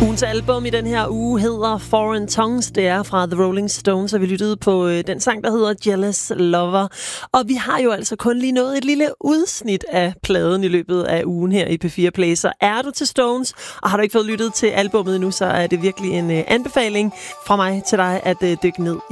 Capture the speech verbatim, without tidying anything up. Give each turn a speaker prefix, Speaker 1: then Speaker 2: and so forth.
Speaker 1: Ugens album i den her uge hedder Foreign Tongues. Det er fra The Rolling Stones, og vi lyttede på øh, den sang, der hedder Jealous Lover. Og vi har jo altså kun lige nået et lille udsnit af pladen i løbet af ugen her i P fire Play. Så er du til Stones, og har du ikke fået lyttet til albummet endnu, så er det virkelig en øh, anbefaling fra mig til dig at øh, dykke ned i